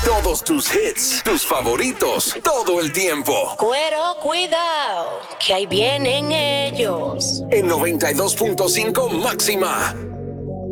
Todos tus hits, tus favoritos, todo el tiempo. Cuero, cuidado, que ahí vienen ellos. En 92.5 máxima.